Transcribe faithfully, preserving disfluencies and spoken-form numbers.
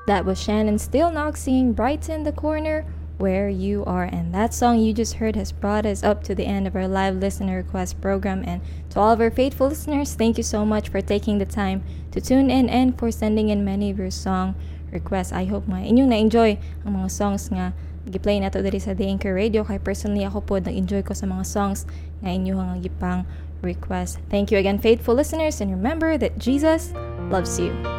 That was Shannon Stillnock singing Brighten the Corner Where You Are. And that song you just heard has brought us up to the end of our live listener request program. And to all of our faithful listeners, thank you so much for taking the time to tune in and for sending in many of your song requests. I hope mga inyong na-enjoy ang mga songs nga gi-play nato diri sa The Anchor Radio. Kay personally ako po nag-enjoy ko sa mga songs nga inyong nga gipang request. Thank you again, faithful listeners, and remember that Jesus loves you.